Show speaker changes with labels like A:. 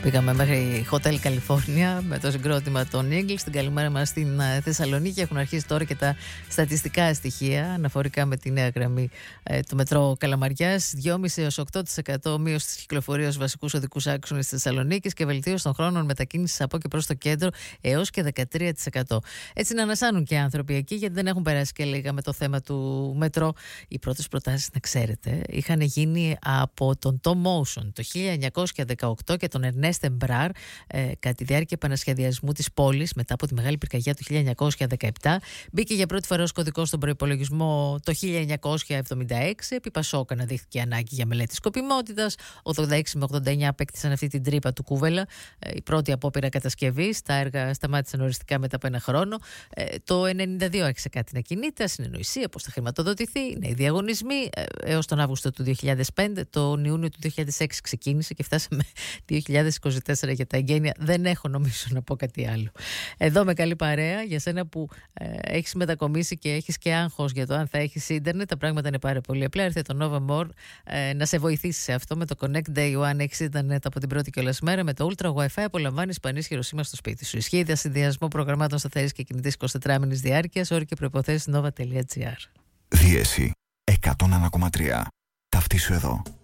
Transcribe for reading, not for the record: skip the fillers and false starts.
A: Πήγαμε μέχρι Hotel California με το συγκρότημα των Eagles. Την καλημέρα μας στην Θεσσαλονίκη. Έχουν αρχίσει τώρα και τα στατιστικά στοιχεία αναφορικά με τη νέα γραμμή του μετρό Καλαμαριάς. 2,5 έως 8% μείωση της κυκλοφορίας στους βασικούς οδικούς άξονες της Θεσσαλονίκης και βελτίωση των χρόνων μετακίνησης από και προς το κέντρο έως και 13%. Έτσι να ανασάνουν και οι άνθρωποι εκεί, γιατί δεν έχουν περάσει και λίγα με το θέμα του μετρό. Οι πρώτες προτάσεις, να ξέρετε, είχαν γίνει από τον Tom Motion το 1918 και τον Ernest Embrard κατά τη διάρκεια επανασχεδιασμού της πόλης μετά από τη Μεγάλη Πυρκαγιά του 1917. Μπήκε για πρώτη φορά ως κωδικό στον προϋπολογισμό το 1976. Επί Πασόκ αναδείχθηκε ανάγκη για μελέτη σκοπιμότητας. 86 με 89 απέκτησαν αυτή την τρύπα του Κούβελα. Η πρώτη απόπειρα κατασκευής. Τα έργα σταμάτησαν οριστικά μετά από ένα χρόνο. Το 1992 άρχισε κάτι να κινείται. Ασυνεννοησία, πώς θα χρηματοδοτηθεί. Είναι οι διαγωνισμοί. Έως τον Αύγουστο του 2005. Τον Ιούνιο του 2006 ξεκίνησε και φτάσαμε 2024 για τα εγγένεια. Δεν έχω νομίζω να πω κάτι άλλο. Εδώ με καλή παρέα για σένα που έχεις μετακομίσει και έχεις και άγχος για το αν θα έχεις ίντερνετ. Τα πράγματα είναι πάρα πολύ απλά. Έρθε το Nova More να σε βοηθήσει σε αυτό. Με το Connect Day One έχεις ίντερνετ από την πρώτη κιόλας μέρα. Με το Ultra Wi-Fi απολαμβάνεις πανίσχυρο σήμα στο σπίτι σου. Ισχύει διασυνδυασμό προγραμμάτων σταθερής και κινητής 24μηνης διάρκειας. Όροι και προϋποθέσεις nova.gr.
B: Δίεση 101,3. Ταυτίσου εδώ.